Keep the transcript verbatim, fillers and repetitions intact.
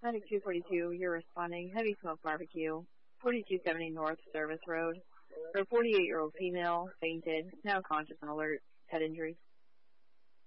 Medic two forty-two, you're responding. Heavy smoke barbecue, forty-two seventy North Service Road. For a forty-eight-year-old female, fainted, now conscious and alert, head injuries.